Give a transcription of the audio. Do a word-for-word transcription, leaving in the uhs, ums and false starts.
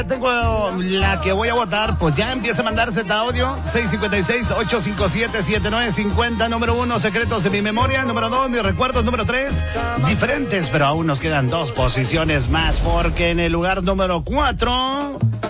Tengo la que voy a votar, pues ya empieza a mandarse el audio. seis cinco seis, ocho cinco siete, siete nueve cinco cero. Número uno, secretos de mi memoria. Número dos, mis recuerdos. Número tres, diferentes, pero aún nos quedan dos posiciones más, porque en el lugar número cuatro...